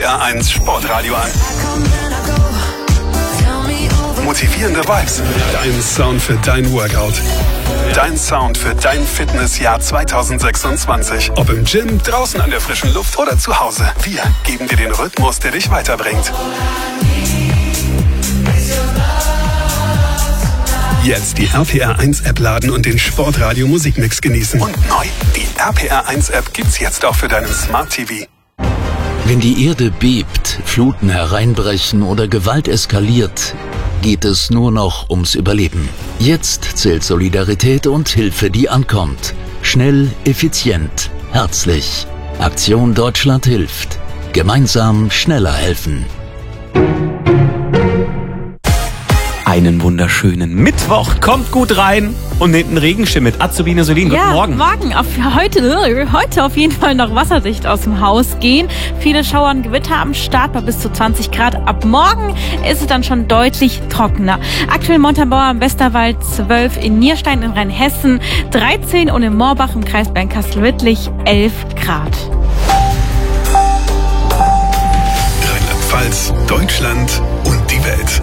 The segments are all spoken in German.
RPR1 Sportradio an. Motivierende Vibes. Dein Sound für dein Workout. Dein Sound für dein Fitnessjahr 2026. Ob im Gym, draußen an der frischen Luft oder zu Hause. Wir geben dir den Rhythmus, der dich weiterbringt. Jetzt die RPR1-App laden und den Sportradio-Musikmix genießen. Und neu, die RPR1-App gibt's jetzt auch für deinen Smart TV. Wenn die Erde bebt, Fluten hereinbrechen oder Gewalt eskaliert, geht es nur noch ums Überleben. Jetzt zählt Solidarität und Hilfe, die ankommt. Schnell, effizient, herzlich. Aktion Deutschland hilft. Gemeinsam schneller helfen. Einen wunderschönen Mittwoch, kommt gut rein und nehmt einen Regenschirm mit. Azubine Solin, guten Morgen. Morgen. Heute auf jeden Fall noch wasserdicht aus dem Haus gehen. Viele Schauer und Gewitter am Start bei bis zu 20 Grad. Ab morgen ist es dann schon deutlich trockener. Aktuell Montabaur im Westerwald 12, in Nierstein in Rheinhessen 13 und in Moorbach im Kreis Bernkastel-Wittlich 11 Grad. Rheinland-Pfalz, Deutschland und die Welt.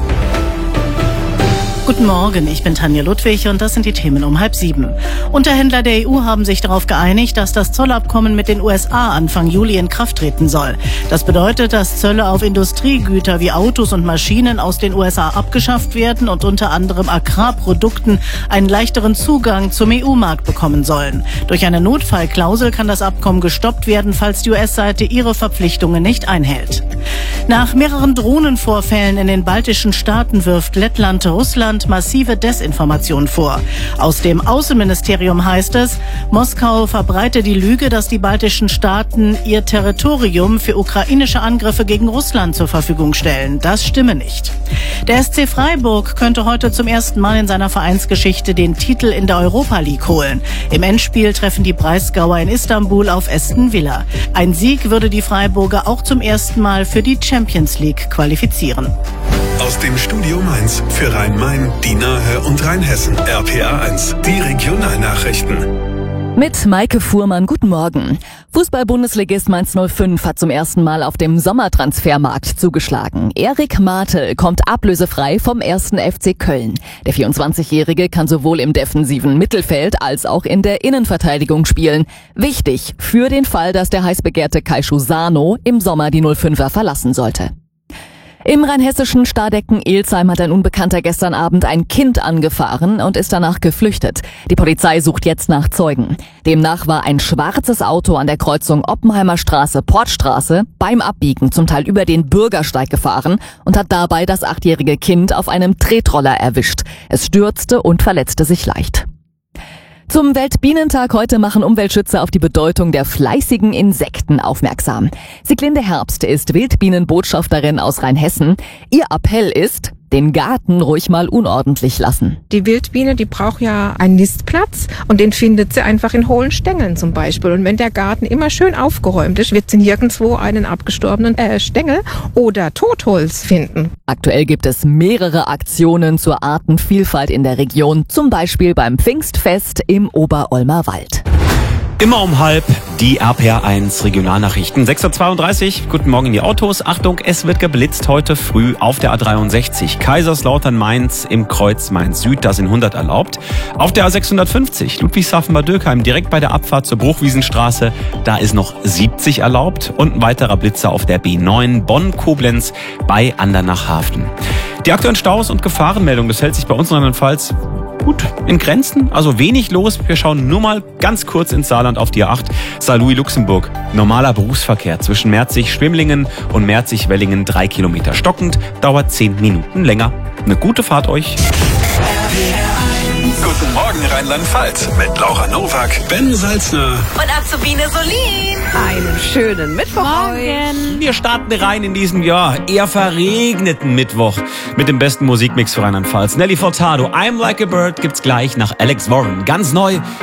Guten Morgen, ich bin Tanja Ludwig und das sind die Themen um 6:30. Unterhändler der EU haben sich darauf geeinigt, dass das Zollabkommen mit den USA Anfang Juli in Kraft treten soll. Das bedeutet, dass Zölle auf Industriegüter wie Autos und Maschinen aus den USA abgeschafft werden und unter anderem Agrarprodukten einen leichteren Zugang zum EU-Markt bekommen sollen. Durch eine Notfallklausel kann das Abkommen gestoppt werden, falls die US-Seite ihre Verpflichtungen nicht einhält. Nach mehreren Drohnenvorfällen in den baltischen Staaten wirft Lettland Russland massive Desinformation vor. Aus dem Außenministerium heißt es, Moskau verbreite die Lüge, dass die baltischen Staaten ihr Territorium für ukrainische Angriffe gegen Russland zur Verfügung stellen. Das stimme nicht. Der SC Freiburg könnte heute zum ersten Mal in seiner Vereinsgeschichte den Titel in der Europa League holen. Im Endspiel treffen die Breisgauer in Istanbul auf Aston Villa. Ein Sieg würde die Freiburger auch zum ersten Mal für die Champions League qualifizieren. Aus dem Studio Mainz für Rhein-Main, die Nahe und Rheinhessen. RPR1, die Regionalnachrichten. Mit Maike Fuhrmann, guten Morgen. Fußball-Bundesligist Mainz 05 hat zum ersten Mal auf dem Sommertransfermarkt zugeschlagen. Erik Martel kommt ablösefrei vom 1. FC Köln. Der 24-Jährige kann sowohl im defensiven Mittelfeld als auch in der Innenverteidigung spielen. Wichtig für den Fall, dass der heiß begehrte Kaishu Sano im Sommer die 05er verlassen sollte. Im rheinhessischen Stardecken-Elsheim hat ein Unbekannter gestern Abend ein Kind angefahren und ist danach geflüchtet. Die Polizei sucht jetzt nach Zeugen. Demnach war ein schwarzes Auto an der Kreuzung Oppenheimer Straße-Portstraße beim Abbiegen zum Teil über den Bürgersteig gefahren und hat dabei das 8-jährige Kind auf einem Tretroller erwischt. Es stürzte und verletzte sich leicht. Zum Weltbienentag heute machen Umweltschützer auf die Bedeutung der fleißigen Insekten aufmerksam. Sieglinde Herbst ist Wildbienenbotschafterin aus Rheinhessen. Ihr Appell ist, den Garten ruhig mal unordentlich lassen. Die Wildbiene, die braucht ja einen Nistplatz und den findet sie einfach in hohlen Stängeln zum Beispiel. Und wenn der Garten immer schön aufgeräumt ist, wird sie nirgendwo einen abgestorbenen Stängel oder Totholz finden. Aktuell gibt es mehrere Aktionen zur Artenvielfalt in der Region, zum Beispiel beim Pfingstfest im Oberolmer Wald. Immer um 6:30 die RPR1 Regionalnachrichten. 6:32 Uhr, guten Morgen in die Autos. Achtung, es wird geblitzt heute früh auf der A63. Kaiserslautern-Mainz im Kreuz Mainz-Süd, da sind 100 erlaubt. Auf der A650 Ludwigshafen-Bad Dürkheim direkt bei der Abfahrt zur Bruchwiesenstraße, da ist noch 70 erlaubt. Und ein weiterer Blitzer auf der B9 Bonn-Koblenz bei Andernach-Hafen. Die aktuellen Staus und Gefahrenmeldungen, das hält sich bei uns in Rheinland-Pfalz gut in Grenzen, also wenig los. Wir schauen nur mal ganz kurz ins Saarland auf die A8 Saarlouis-Luxemburg. Normaler Berufsverkehr zwischen Merzig-Schwimlingen und Merzig-Wellingen 3 Kilometer. Stockend, dauert 10 Minuten länger. Eine gute Fahrt euch. Guten Morgen Rheinland-Pfalz mit Laura Nowak, Ben Salzner Und Azubine Solin. Einen schönen Mittwoch. Morgen. Wir starten rein in diesen, eher verregneten Mittwoch mit dem besten Musikmix für Rheinland-Pfalz. Nelly Furtado, I'm Like a Bird gibt's gleich nach Alex Warren. Ganz neu